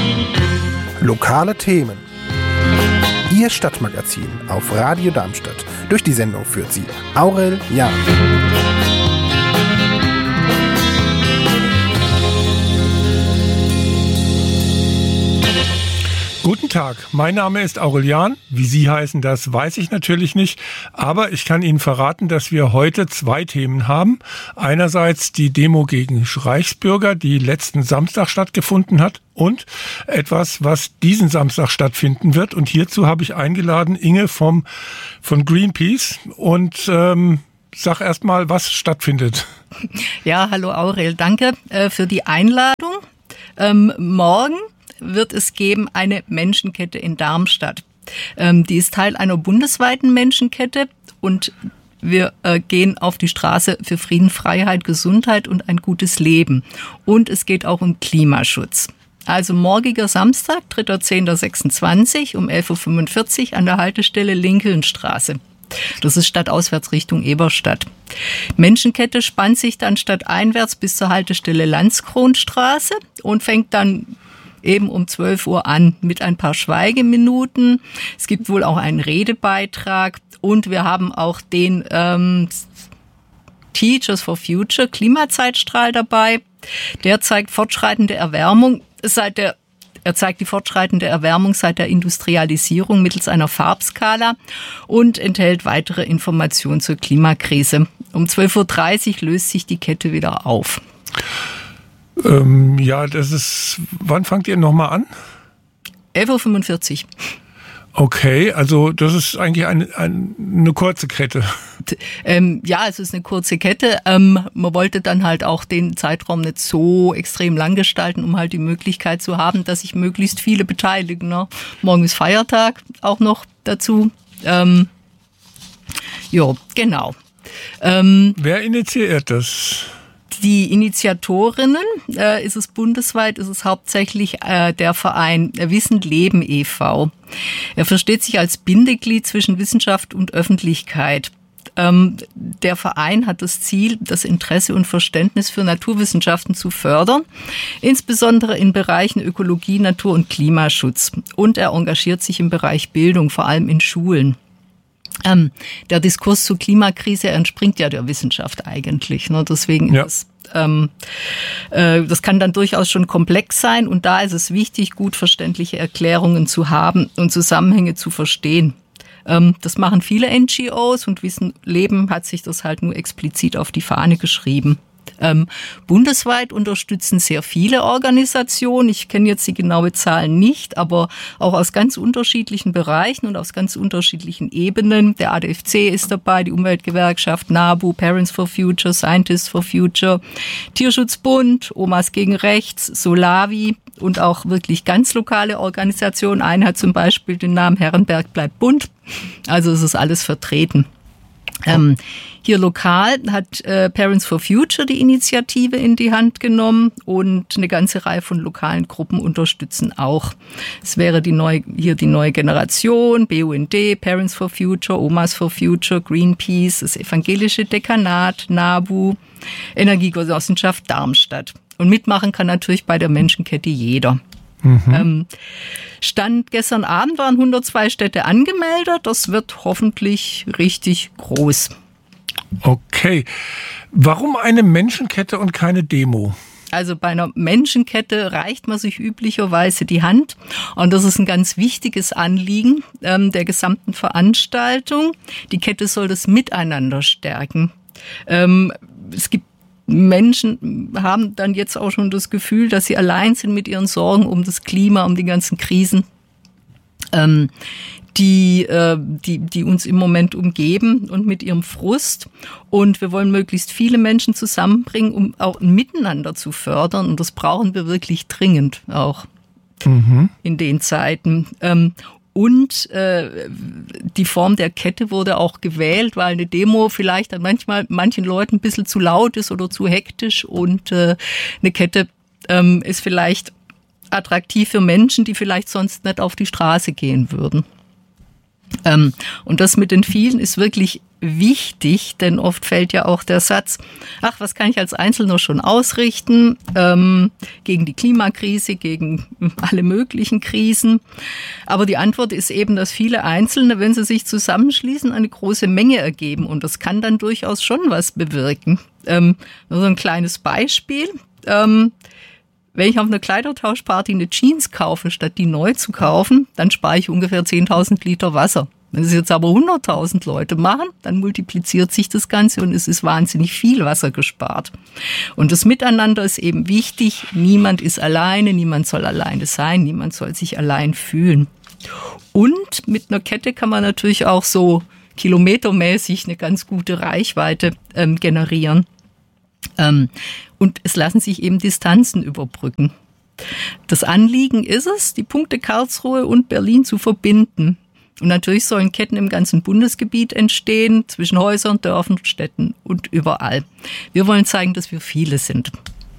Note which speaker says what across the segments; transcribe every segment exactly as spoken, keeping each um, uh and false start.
Speaker 1: Lokale Themen. Ihr Stadtmagazin auf Radio Darmstadt. Durch die Sendung führt sie Aurel Jahn.
Speaker 2: Guten Tag, mein Name ist Aurel Jahn. Wie Sie heißen, das weiß ich natürlich nicht. Aber ich kann Ihnen verraten, dass wir heute zwei Themen haben. Einerseits die Demo gegen Reichsbürger, die letzten Samstag stattgefunden hat. Und etwas, was diesen Samstag stattfinden wird. Und hierzu habe ich eingeladen Inge vom, von Greenpeace. Und ähm, sag erst mal, was stattfindet.
Speaker 3: Ja, hallo Aurel, danke äh, für die Einladung. Ähm, morgen wird es geben eine Menschenkette in Darmstadt. Ähm, die ist Teil einer bundesweiten Menschenkette und wir äh, gehen auf die Straße für Frieden, Freiheit, Gesundheit und ein gutes Leben. Und es geht auch um Klimaschutz. Also morgiger Samstag, dritter zehnter sechsundzwanzig um elf Uhr fünfundvierzig an der Haltestelle Lincolnstraße. Das ist stadtauswärts Richtung Eberstadt. Menschenkette spannt sich dann stadteinwärts bis zur Haltestelle Landskronstraße und fängt dann eben um zwölf Uhr an mit ein paar Schweigeminuten. Es gibt wohl auch einen Redebeitrag und wir haben auch den ähm, Teachers for Future Klimazeitstrahl dabei. Der zeigt fortschreitende Erwärmung seit der Er zeigt die fortschreitende Erwärmung seit der Industrialisierung mittels einer Farbskala und enthält weitere Informationen zur Klimakrise. Um zwölf Uhr dreißig löst sich die Kette wieder auf.
Speaker 2: Ähm, ja, das ist, wann fangt ihr nochmal an?
Speaker 3: elf Uhr fünfundvierzig.
Speaker 2: Okay, also das ist eigentlich eine, eine, eine kurze Kette.
Speaker 3: Ähm, ja, es ist eine kurze Kette. Ähm, man wollte dann halt auch den Zeitraum nicht so extrem lang gestalten, um halt die Möglichkeit zu haben, dass sich möglichst viele beteiligen. Ne? Morgen ist Feiertag auch noch dazu. Ähm, ja, genau. Ähm,
Speaker 2: Wer initiiert das?
Speaker 3: Die Initiatorinnen, äh, ist es bundesweit, ist es hauptsächlich äh, der Verein Wissen Leben e V Er versteht sich als Bindeglied zwischen Wissenschaft und Öffentlichkeit. Ähm, der Verein hat das Ziel, das Interesse und Verständnis für Naturwissenschaften zu fördern, insbesondere in Bereichen Ökologie, Natur- und Klimaschutz. Und er engagiert sich im Bereich Bildung, vor allem in Schulen. Ähm, der Diskurs zur Klimakrise entspringt ja der Wissenschaft eigentlich. Ne? Deswegen
Speaker 2: ja.
Speaker 3: ist es, ähm, äh, das kann dann durchaus schon komplex sein. Und da ist es wichtig, gut verständliche Erklärungen zu haben und Zusammenhänge zu verstehen. Ähm, das machen viele N G Os und Wissen Leben hat sich das halt nur explizit auf die Fahne geschrieben. Ähm, bundesweit unterstützen sehr viele Organisationen. Ich kenne jetzt die genaue Zahl nicht, aber auch aus ganz unterschiedlichen Bereichen und aus ganz unterschiedlichen Ebenen. Der A D F C ist dabei, die Umweltgewerkschaft NABU, Parents for Future, Scientists for Future, Tierschutzbund, Omas gegen Rechts, Solavi und auch wirklich ganz lokale Organisationen. Eine hat zum Beispiel den Namen Herrenberg bleibt bunt. Also es ist alles vertreten. Ähm, hier lokal hat äh, Parents for Future die Initiative in die Hand genommen und eine ganze Reihe von lokalen Gruppen unterstützen auch. Es wäre die neue, hier die neue Generation, B U N D, Parents for Future, Omas for Future, Greenpeace, das evangelische Dekanat, NABU, Energiegenossenschaft Darmstadt. Und mitmachen kann natürlich bei der Menschenkette jeder. Mhm. Ähm, Stand gestern Abend waren hundertzwei Städte angemeldet. Das wird hoffentlich richtig groß.
Speaker 2: Okay. Warum eine Menschenkette und keine Demo?
Speaker 3: Also bei einer Menschenkette reicht man sich üblicherweise die Hand. Und das ist ein ganz wichtiges Anliegen ähm, der gesamten Veranstaltung. Die Kette soll das Miteinander stärken. Ähm, es gibt Menschen haben dann jetzt auch schon das Gefühl, dass sie allein sind mit ihren Sorgen um das Klima, um die ganzen Krisen, ähm, die, äh, die, die uns im Moment umgeben und mit ihrem Frust. Und wir wollen möglichst viele Menschen zusammenbringen, um auch ein Miteinander zu fördern. Und das brauchen wir wirklich dringend auch mhm. in den Zeiten. Ähm, Und äh, die Form der Kette wurde auch gewählt, weil eine Demo vielleicht dann manchmal manchen Leuten ein bisschen zu laut ist oder zu hektisch. Und äh, eine Kette ähm, ist vielleicht attraktiv für Menschen, die vielleicht sonst nicht auf die Straße gehen würden. Ähm, und das mit den vielen ist wirklich wichtig, denn oft fällt ja auch der Satz, ach, was kann ich als Einzelner schon ausrichten ähm, gegen die Klimakrise, gegen alle möglichen Krisen. Aber die Antwort ist eben, dass viele Einzelne, wenn sie sich zusammenschließen, eine große Menge ergeben. Und das kann dann durchaus schon was bewirken. Ähm, nur so ein kleines Beispiel. Ähm, Wenn ich auf einer Kleidertauschparty eine Jeans kaufe, statt die neu zu kaufen, dann spare ich ungefähr zehntausend Liter Wasser. Wenn es jetzt aber hunderttausend Leute machen, dann multipliziert sich das Ganze und es ist wahnsinnig viel Wasser gespart. Und das Miteinander ist eben wichtig. Niemand ist alleine, niemand soll alleine sein, niemand soll sich allein fühlen. Und mit einer Kette kann man natürlich auch so kilometermäßig eine ganz gute Reichweite ähm, generieren. Ähm, und es lassen sich eben Distanzen überbrücken. Das Anliegen ist es, die Punkte Karlsruhe und Berlin zu verbinden. Und natürlich sollen Ketten im ganzen Bundesgebiet entstehen, zwischen Häusern, Dörfern, Städten und überall. Wir wollen zeigen, dass wir viele sind.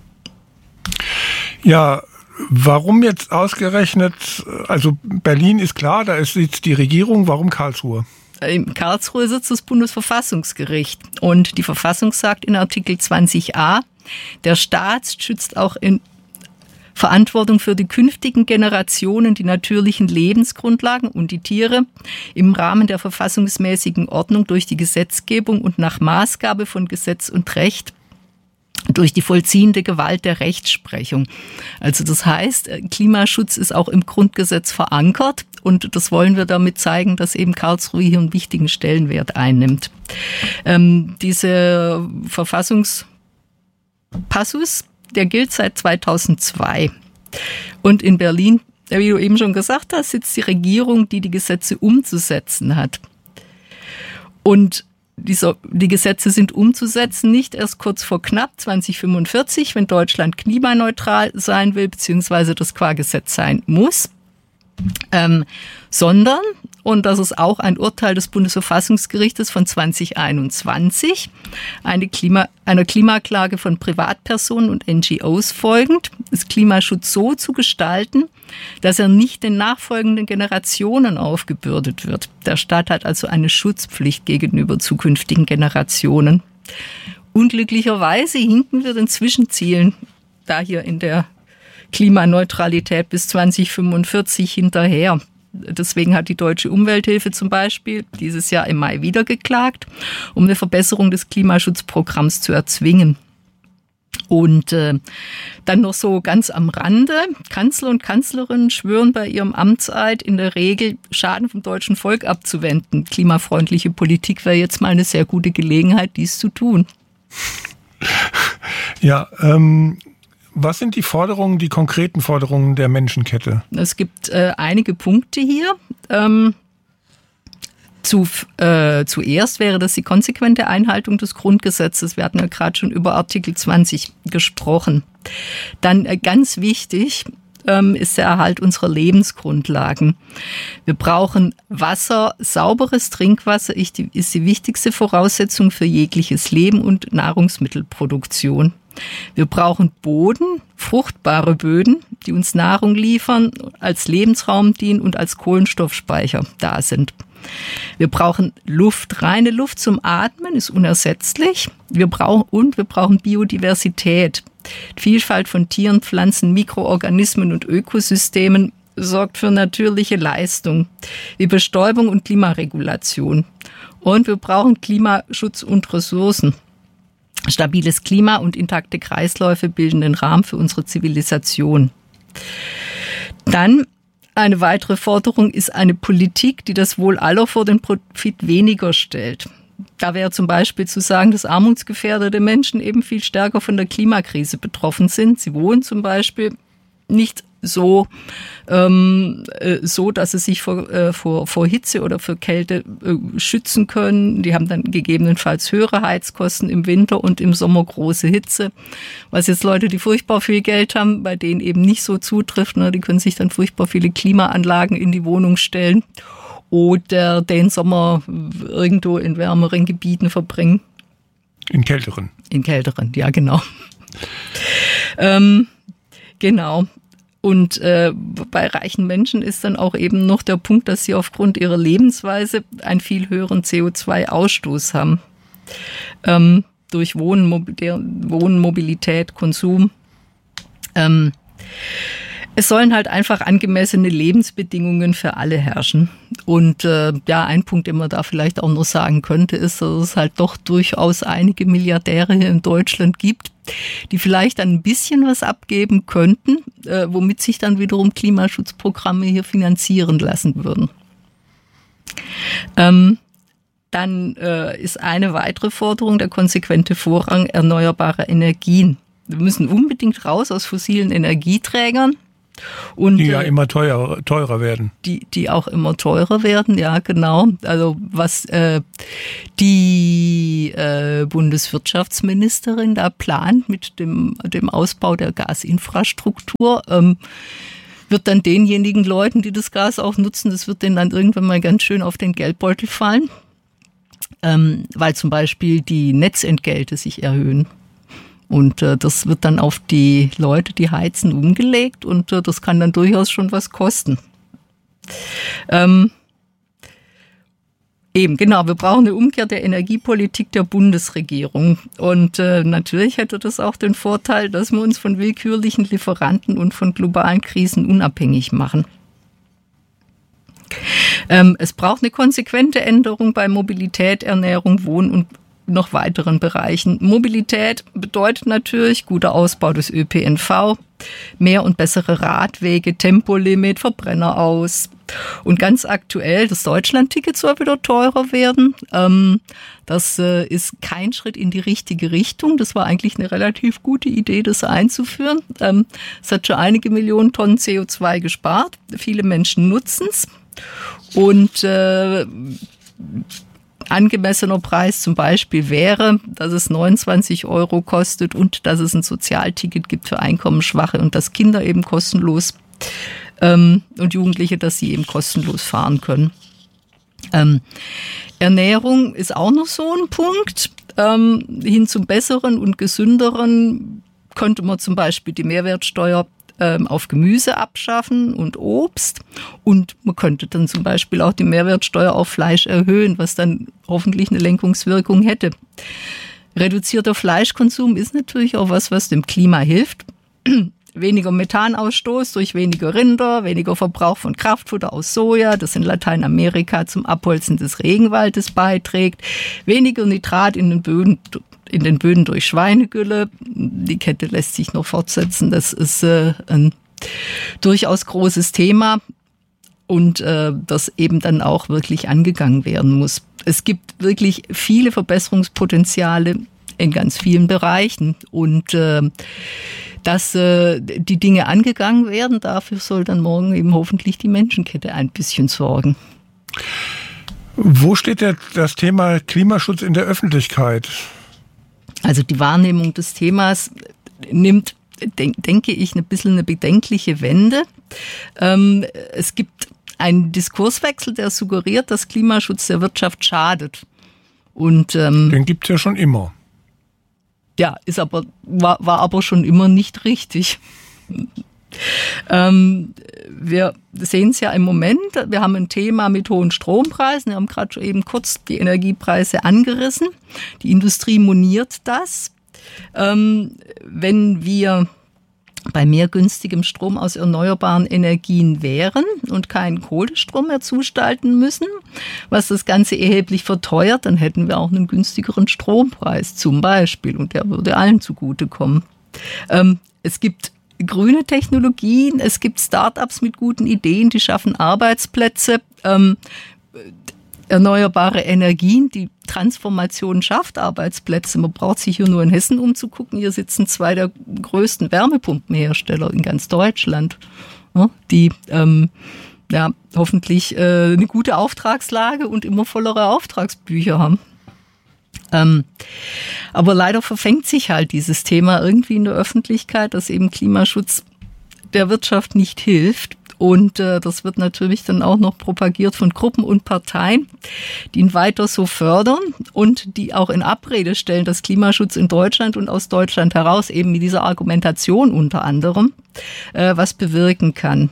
Speaker 2: Ja, warum jetzt ausgerechnet, also Berlin ist klar, da sitzt die Regierung, warum Karlsruhe?
Speaker 3: In Karlsruhe sitzt das Bundesverfassungsgericht und die Verfassung sagt in Artikel zwanzig a, der Staat schützt auch in Verantwortung für die künftigen Generationen die natürlichen Lebensgrundlagen und die Tiere im Rahmen der verfassungsmäßigen Ordnung durch die Gesetzgebung und nach Maßgabe von Gesetz und Recht durch die vollziehende Gewalt der Rechtsprechung. Also das heißt, Klimaschutz ist auch im Grundgesetz verankert und das wollen wir damit zeigen, dass eben Karlsruhe hier einen wichtigen Stellenwert einnimmt. Ähm, diese Verfassungspassus, der gilt seit zweitausendzwei. Und in Berlin, wie du eben schon gesagt hast, sitzt die Regierung, die die Gesetze umzusetzen hat. Und diese, die Gesetze sind umzusetzen, nicht erst kurz vor knapp zwanzig fünfundvierzig, wenn Deutschland klimaneutral sein will, beziehungsweise das Qua-Gesetz sein muss, ähm, sondern, und das ist auch ein Urteil des Bundesverfassungsgerichtes von zwanzig einundzwanzig, eine Klima, einer Klimaklage von Privatpersonen und N G Os folgend, ist Klimaschutz so zu gestalten, dass er nicht den nachfolgenden Generationen aufgebürdet wird. Der Staat hat also eine Schutzpflicht gegenüber zukünftigen Generationen. Unglücklicherweise hinken wir den Zwischenzielen da hier in der Klimaneutralität bis zwanzig fünfundvierzig hinterher. Deswegen hat die Deutsche Umwelthilfe zum Beispiel dieses Jahr im Mai wieder geklagt, um eine Verbesserung des Klimaschutzprogramms zu erzwingen. Und äh, dann noch so ganz am Rande, Kanzler und Kanzlerinnen schwören bei ihrem Amtseid in der Regel, Schaden vom deutschen Volk abzuwenden. Klimafreundliche Politik wäre jetzt mal eine sehr gute Gelegenheit, dies zu tun.
Speaker 2: Ja, ähm... was sind die Forderungen, die konkreten Forderungen der Menschenkette?
Speaker 3: Es gibt äh, einige Punkte hier. Ähm, zu, äh, zuerst wäre das die konsequente Einhaltung des Grundgesetzes. Wir hatten ja gerade schon über Artikel zwanzig gesprochen. Dann äh, ganz wichtig ähm, ist der Erhalt unserer Lebensgrundlagen. Wir brauchen Wasser, sauberes Trinkwasser ist die, ist die wichtigste Voraussetzung für jegliches Leben und Nahrungsmittelproduktion. Wir brauchen Boden, fruchtbare Böden, die uns Nahrung liefern, als Lebensraum dienen und als Kohlenstoffspeicher da sind. Wir brauchen Luft, reine Luft zum Atmen ist unersetzlich. Wir brauchen, und wir brauchen Biodiversität. Die Vielfalt von Tieren, Pflanzen, Mikroorganismen und Ökosystemen sorgt für natürliche Leistung, wie Bestäubung und Klimaregulation. Und wir brauchen Klimaschutz und Ressourcen. Stabiles Klima und intakte Kreisläufe bilden den Rahmen für unsere Zivilisation. Dann eine weitere Forderung ist eine Politik, die das Wohl aller vor den Profit weniger stellt. Da wäre zum Beispiel zu sagen, dass armutsgefährdete Menschen eben viel stärker von der Klimakrise betroffen sind. Sie wohnen zum Beispiel nicht so, ähm, so, dass sie sich vor, äh, vor, vor Hitze oder für Kälte äh, schützen können. Die haben dann gegebenenfalls höhere Heizkosten im Winter und im Sommer große Hitze. Was jetzt Leute, die furchtbar viel Geld haben, bei denen eben nicht so zutrifft, ne? Die können sich dann furchtbar viele Klimaanlagen in die Wohnung stellen oder den Sommer irgendwo in wärmeren Gebieten verbringen.
Speaker 2: In kälteren.
Speaker 3: In kälteren, ja genau. ähm, genau. Und äh, bei reichen Menschen ist dann auch eben noch der Punkt, dass sie aufgrund ihrer Lebensweise einen viel höheren C O zwei Ausstoß haben. Ähm, durch Wohnen, Wohnen, Mobilität, Konsum. Ähm, Es sollen halt einfach angemessene Lebensbedingungen für alle herrschen. Und äh, ja, ein Punkt, den man da vielleicht auch noch sagen könnte, ist, dass es halt doch durchaus einige Milliardäre hier in Deutschland gibt, die vielleicht ein bisschen was abgeben könnten, äh, womit sich dann wiederum Klimaschutzprogramme hier finanzieren lassen würden. Ähm, dann äh, ist eine weitere Forderung der konsequente Vorrang erneuerbarer Energien. Wir müssen unbedingt raus aus fossilen Energieträgern. Und,
Speaker 2: die ja immer teuer, teurer werden.
Speaker 3: Die, die auch immer teurer werden, ja, genau. Also was äh, die äh, Bundeswirtschaftsministerin da plant mit dem, dem Ausbau der Gasinfrastruktur, ähm, wird dann denjenigen Leuten, die das Gas auch nutzen, das wird denen dann irgendwann mal ganz schön auf den Geldbeutel fallen, ähm, weil zum Beispiel die Netzentgelte sich erhöhen. Und äh, das wird dann auf die Leute, die heizen, umgelegt und äh, das kann dann durchaus schon was kosten. Ähm, eben, genau, wir brauchen eine Umkehr der Energiepolitik der Bundesregierung. Und äh, natürlich hätte das auch den Vorteil, dass wir uns von willkürlichen Lieferanten und von globalen Krisen unabhängig machen. Ähm, es braucht eine konsequente Änderung bei Mobilität, Ernährung, Wohnen und noch weiteren Bereichen. Mobilität bedeutet natürlich guter Ausbau des Ö P N V, mehr und bessere Radwege, Tempolimit, Verbrenner aus. Und ganz aktuell, das Deutschlandticket soll wieder teurer werden. Ähm, das äh, ist kein Schritt in die richtige Richtung. Das war eigentlich eine relativ gute Idee, das einzuführen. Ähm, es hat schon einige Millionen Tonnen C O zwei gespart. Viele Menschen nutzen es. Und äh, angemessener Preis zum Beispiel wäre, dass es neunundzwanzig Euro kostet und dass es ein Sozialticket gibt für Einkommensschwache und dass Kinder eben kostenlos ähm, und Jugendliche, dass sie eben kostenlos fahren können. Ähm, Ernährung ist auch noch so ein Punkt. Ähm, hin zum Besseren und Gesünderen könnte man zum Beispiel die Mehrwertsteuer auf Gemüse abschaffen und Obst. Und man könnte dann zum Beispiel auch die Mehrwertsteuer auf Fleisch erhöhen, was dann hoffentlich eine Lenkungswirkung hätte. Reduzierter Fleischkonsum ist natürlich auch was, was dem Klima hilft. Weniger Methanausstoß durch weniger Rinder, weniger Verbrauch von Kraftfutter aus Soja, das in Lateinamerika zum Abholzen des Regenwaldes beiträgt, weniger Nitrat in den Böden in den Böden durch Schweinegülle. Die Kette lässt sich noch fortsetzen. Das ist äh, ein durchaus großes Thema und äh, das eben dann auch wirklich angegangen werden muss. Es gibt wirklich viele Verbesserungspotenziale in ganz vielen Bereichen und äh, dass äh, die Dinge angegangen werden, dafür soll dann morgen eben hoffentlich die Menschenkette ein bisschen sorgen.
Speaker 2: Wo steht der, das Thema Klimaschutz in der Öffentlichkeit?
Speaker 3: Also die Wahrnehmung des Themas nimmt, denk, denke ich, ein bisschen eine bedenkliche Wende. Ähm, es gibt einen Diskurswechsel, der suggeriert, dass Klimaschutz der Wirtschaft schadet. Und ähm,
Speaker 2: den gibt's ja schon immer.
Speaker 3: Ja, ist aber war, war aber schon immer nicht richtig. ähm, wir sehen es ja im Moment, wir haben ein Thema mit hohen Strompreisen, wir haben gerade schon eben kurz die Energiepreise angerissen. Die Industrie moniert das. Ähm, wenn wir bei mehr günstigem Strom aus erneuerbaren Energien wären und keinen Kohlestrom mehr zugestalten müssen, was das Ganze erheblich verteuert, dann hätten wir auch einen günstigeren Strompreis zum Beispiel und der würde allen zugutekommen. Ähm, es gibt grüne Technologien, es gibt Start-ups mit guten Ideen, die schaffen Arbeitsplätze, ähm, erneuerbare Energien, die Transformation schafft Arbeitsplätze. Man braucht sich hier nur in Hessen umzugucken. Hier sitzen zwei der größten Wärmepumpenhersteller in ganz Deutschland, die ähm, ja, hoffentlich äh, eine gute Auftragslage und immer vollere Auftragsbücher haben. Ähm, aber leider verfängt sich halt dieses Thema irgendwie in der Öffentlichkeit, dass eben Klimaschutz der Wirtschaft nicht hilft. Und äh, das wird natürlich dann auch noch propagiert von Gruppen und Parteien, die ihn weiter so fördern und die auch in Abrede stellen, dass Klimaschutz in Deutschland und aus Deutschland heraus eben mit dieser Argumentation unter anderem äh, was bewirken kann.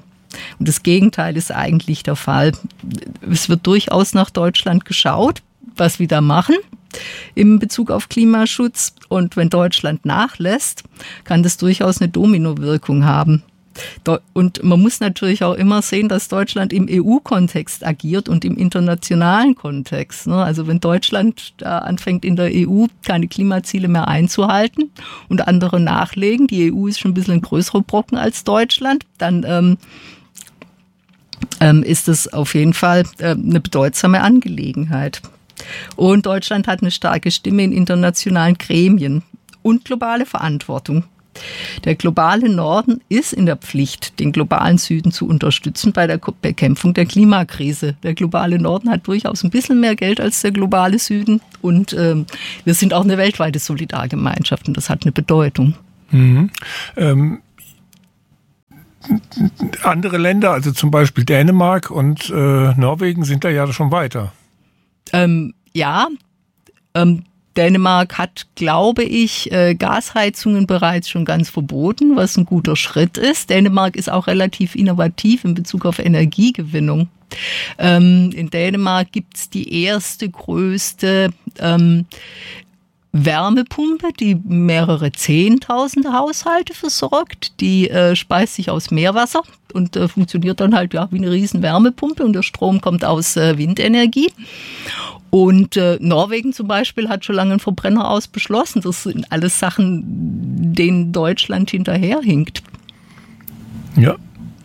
Speaker 3: Und das Gegenteil ist eigentlich der Fall. Es wird durchaus nach Deutschland geschaut, was wir da machen im Bezug auf Klimaschutz. Und wenn Deutschland nachlässt, kann das durchaus eine Dominowirkung haben. Und man muss natürlich auch immer sehen, dass Deutschland im E U-Kontext agiert und im internationalen Kontext. Also wenn Deutschland da anfängt, in der E U keine Klimaziele mehr einzuhalten und andere nachlegen, die E U ist schon ein bisschen ein größerer Brocken als Deutschland, dann ähm, ähm, ist das auf jeden Fall äh, eine bedeutsame Angelegenheit. Und Deutschland hat eine starke Stimme in internationalen Gremien und globale Verantwortung. Der globale Norden ist in der Pflicht, den globalen Süden zu unterstützen bei der Bekämpfung der Klimakrise. Der globale Norden hat durchaus ein bisschen mehr Geld als der globale Süden und ähm, wir sind auch eine weltweite Solidargemeinschaft und das hat eine Bedeutung.
Speaker 2: Mhm. Ähm, andere Länder, also zum Beispiel Dänemark und äh, Norwegen, sind da ja schon weiter.
Speaker 3: Ähm, ja, ähm, Dänemark hat, glaube ich, Gasheizungen bereits schon ganz verboten, was ein guter Schritt ist. Dänemark ist auch relativ innovativ in Bezug auf Energiegewinnung. In Dänemark gibt es die erste größte ähm, Wärmepumpe, die mehrere Zehntausende Haushalte versorgt. Die äh, speist sich aus Meerwasser und äh, funktioniert dann halt ja wie eine riesen Wärmepumpe und der Strom kommt aus äh, Windenergie. Und äh, Norwegen zum Beispiel hat schon lange einen Verbrenner aus beschlossen. Das sind alles Sachen, denen Deutschland hinterherhinkt.
Speaker 2: Ja.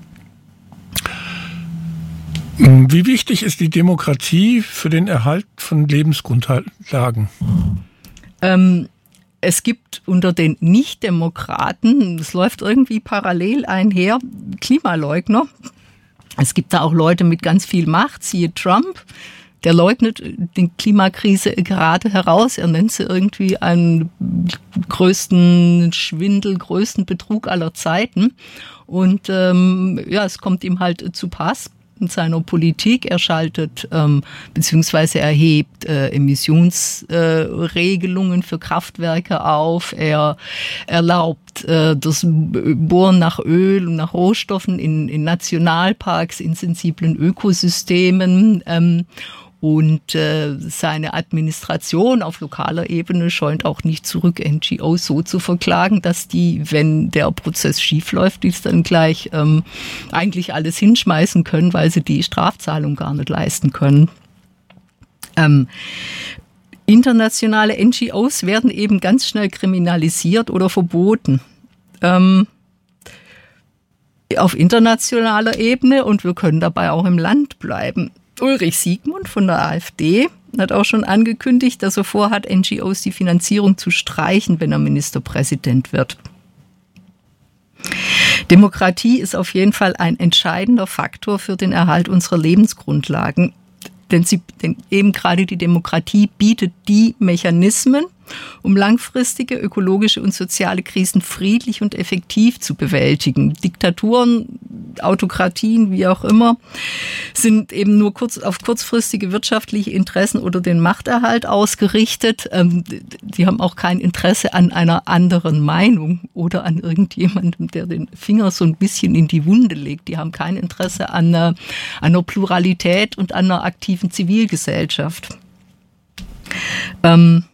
Speaker 2: Wie wichtig ist die Demokratie für den Erhalt von Lebensgrundlagen?
Speaker 3: Ähm, es gibt unter den Nichtdemokraten, das läuft irgendwie parallel einher, Klimaleugner. Es gibt da auch Leute mit ganz viel Macht, siehe Trump. Der leugnet die Klimakrise gerade heraus. Er nennt sie irgendwie einen größten Schwindel, größten Betrug aller Zeiten. Und ähm, ja, es kommt ihm halt zu Pass in seiner Politik. Er schaltet ähm, beziehungsweise erhebt äh, Emissionsregelungen äh, für Kraftwerke auf. Er erlaubt äh, das Bohren nach Öl und nach Rohstoffen in, in Nationalparks, in sensiblen Ökosystemen. Ähm, Und äh, seine Administration auf lokaler Ebene scheut auch nicht zurück, N G Os so zu verklagen, dass die, wenn der Prozess schiefläuft, die dann gleich ähm, eigentlich alles hinschmeißen können, weil sie die Strafzahlung gar nicht leisten können. Ähm, internationale N G Os werden eben ganz schnell kriminalisiert oder verboten. Ähm, auf internationaler Ebene und wir können dabei auch im Land bleiben. Ulrich Siegmund von der AfD hat auch schon angekündigt, dass er vorhat, N G Os die Finanzierung zu streichen, wenn er Ministerpräsident wird. Demokratie ist auf jeden Fall ein entscheidender Faktor für den Erhalt unserer Lebensgrundlagen. Denn, sie, denn eben gerade die Demokratie bietet die Mechanismen, um langfristige ökologische und soziale Krisen friedlich und effektiv zu bewältigen. Diktaturen, Autokratien, wie auch immer, sind eben nur kurz auf kurzfristige wirtschaftliche Interessen oder den Machterhalt ausgerichtet. Ähm, die haben auch kein Interesse an einer anderen Meinung oder an irgendjemandem, der den Finger so ein bisschen in die Wunde legt. Die haben kein Interesse an einer, an einer Pluralität und an einer aktiven Zivilgesellschaft. Ähm,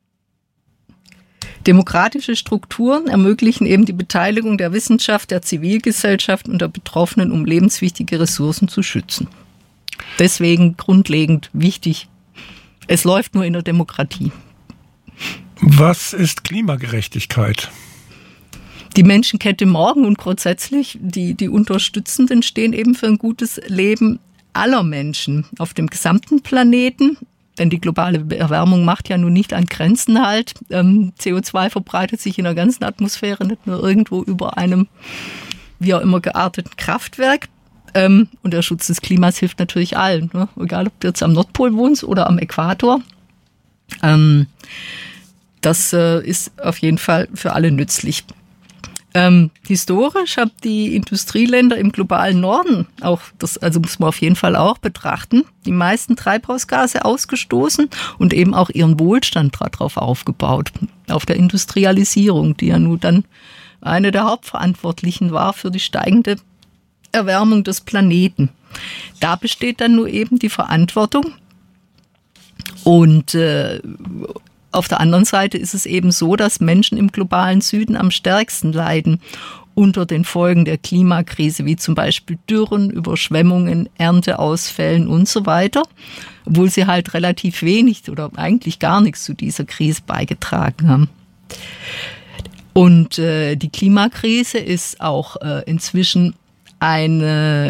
Speaker 3: Demokratische Strukturen ermöglichen eben die Beteiligung der Wissenschaft, der Zivilgesellschaft und der Betroffenen, um lebenswichtige Ressourcen zu schützen. Deswegen grundlegend wichtig. Es läuft nur in der Demokratie.
Speaker 2: Was ist Klimagerechtigkeit?
Speaker 3: Die Menschenkette morgen und grundsätzlich, die, die Unterstützenden stehen eben für ein gutes Leben aller Menschen auf dem gesamten Planeten. Denn die globale Erwärmung macht ja nun nicht an Grenzen halt. Ähm, C O zwei verbreitet sich in der ganzen Atmosphäre, nicht nur irgendwo über einem, wie auch immer, gearteten Kraftwerk. Ähm, und der Schutz des Klimas hilft natürlich allen, ne? Egal ob du jetzt am Nordpol wohnst oder am Äquator. Ähm, das äh, ist auf jeden Fall für alle nützlich. Ähm, historisch haben die Industrieländer im globalen Norden auch, das also muss man auf jeden Fall auch betrachten, die meisten Treibhausgase ausgestoßen und eben auch ihren Wohlstand darauf aufgebaut, auf der Industrialisierung, die ja nun dann eine der Hauptverantwortlichen war für die steigende Erwärmung des Planeten. Da besteht dann nur eben die Verantwortung. Und äh, auf der anderen Seite ist es eben so, dass Menschen im globalen Süden am stärksten leiden unter den Folgen der Klimakrise, wie zum Beispiel Dürren, Überschwemmungen, Ernteausfällen und so weiter, obwohl sie halt relativ wenig oder eigentlich gar nichts zu dieser Krise beigetragen haben. Und äh, die Klimakrise ist auch äh, inzwischen ein äh,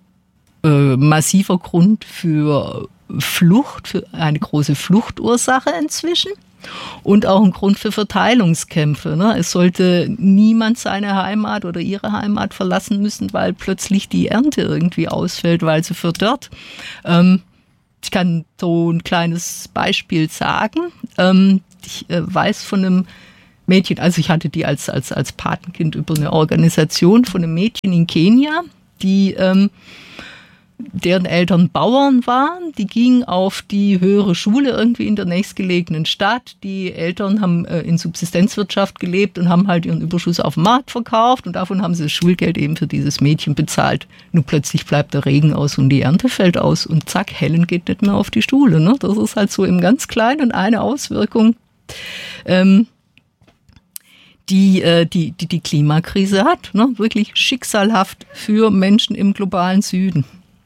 Speaker 3: massiver Grund für Flucht, für eine große Fluchtursache inzwischen und auch ein Grund für Verteilungskämpfe. Ne? Es sollte niemand seine Heimat oder ihre Heimat verlassen müssen, weil plötzlich die Ernte irgendwie ausfällt, weil sie verdorrt. Ähm, ich kann so ein kleines Beispiel sagen. Ähm, ich äh, weiß von einem Mädchen, also ich hatte die als, als, als Patenkind über eine Organisation von einem Mädchen in Kenia, die ähm, deren Eltern Bauern waren, die gingen auf die höhere Schule irgendwie in der nächstgelegenen Stadt. Die Eltern haben äh, in Subsistenzwirtschaft gelebt und haben halt ihren Überschuss auf dem Markt verkauft und davon haben sie das Schulgeld eben für dieses Mädchen bezahlt. Nur plötzlich bleibt der Regen aus und die Ernte fällt aus und zack, Helen geht nicht mehr auf die Schule. Ne? Das ist halt so im ganz Kleinen eine Auswirkung, ähm, die, äh, die, die die Klimakrise hat. Ne? Wirklich schicksalhaft für Menschen im globalen Süden.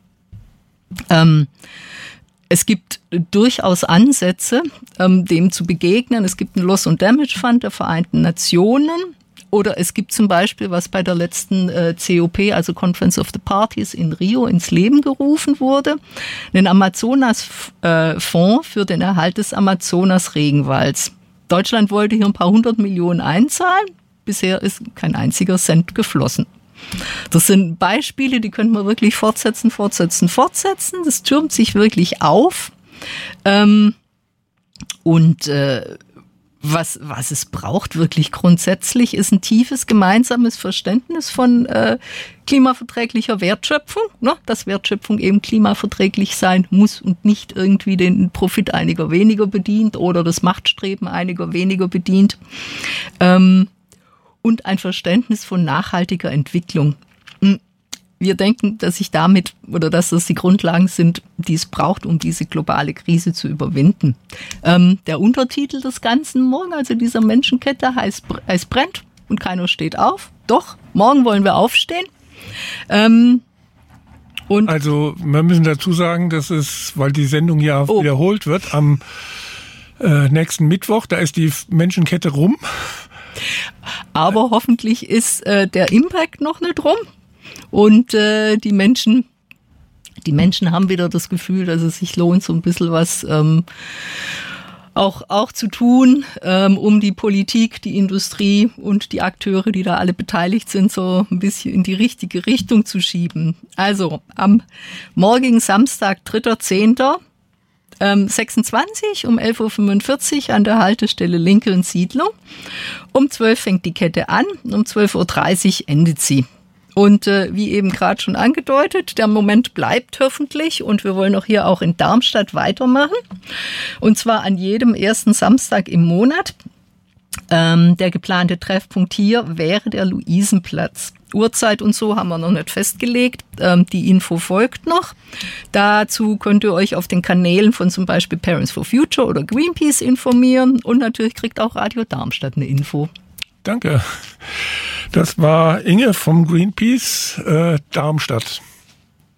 Speaker 3: Ähm, es gibt durchaus Ansätze, ähm, dem zu begegnen. Es gibt einen Loss and Damage Fund der Vereinten Nationen oder es gibt zum Beispiel, was bei der letzten äh, C O P, also Conference of the Parties in Rio, ins Leben gerufen wurde, einen Amazonas-Fonds äh, für den Erhalt des Amazonas-Regenwalds. Deutschland wollte hier ein paar hundert Millionen einzahlen. Bisher ist kein einziger Cent geflossen. Das sind Beispiele, die könnte man wirklich fortsetzen, fortsetzen, fortsetzen. Das türmt sich wirklich auf. Ähm, und äh, was, was es braucht wirklich grundsätzlich, ist ein tiefes gemeinsames Verständnis von äh, klimaverträglicher Wertschöpfung. Ne? Dass Wertschöpfung eben klimaverträglich sein muss und nicht irgendwie den Profit einiger weniger bedient oder das Machtstreben einiger weniger bedient. Ähm, Und ein Verständnis von nachhaltiger Entwicklung. Wir denken, dass sich damit oder dass das die Grundlagen sind, die es braucht, um diese globale Krise zu überwinden. Ähm, der Untertitel des Ganzen morgen, also dieser Menschenkette, heißt, heißt brennt und keiner steht auf. Doch, morgen wollen wir aufstehen. Ähm, und
Speaker 2: also wir müssen dazu sagen, dass es, weil die Sendung ja oh. wiederholt wird, am äh, nächsten Mittwoch, da ist die Menschenkette rum.
Speaker 3: Aber hoffentlich ist äh, der Impact noch nicht rum und äh, die Menschen, die Menschen haben wieder das Gefühl, dass es sich lohnt, so ein bisschen was ähm, auch auch zu tun, ähm, um die Politik, die Industrie und die Akteure, die da alle beteiligt sind, so ein bisschen in die richtige Richtung zu schieben. Also am morgigen Samstag, dritter zehnter Ähm, sechsundzwanzig um elf Uhr fünfundvierzig an der Haltestelle Lincoln Siedlung. Um zwölf fängt die Kette an, um zwölf Uhr dreißig endet sie. Und äh, wie eben gerade schon angedeutet, der Moment bleibt hoffentlich und wir wollen auch hier auch in Darmstadt weitermachen. Und zwar an jedem ersten Samstag im Monat. Ähm, der geplante Treffpunkt hier wäre der Luisenplatz. Uhrzeit und so haben wir noch nicht festgelegt. Ähm, die Info folgt noch. Dazu könnt ihr euch auf den Kanälen von zum Beispiel Parents for Future oder Greenpeace informieren. Und natürlich kriegt auch Radio Darmstadt eine Info.
Speaker 2: Danke. Das war Inge vom Greenpeace äh, Darmstadt.